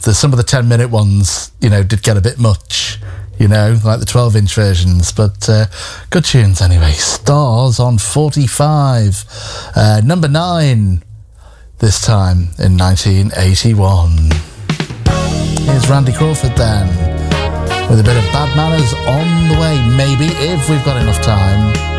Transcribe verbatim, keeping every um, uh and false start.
the some of the ten minute ones, you know, did get a bit much, you know, like the twelve inch versions, but uh, good tunes anyway. Stars on forty-five, uh, number nine this time in nineteen eighty-one. Here's Randy Crawford then, with a bit of Bad Manners on the way, maybe, if we've got enough time.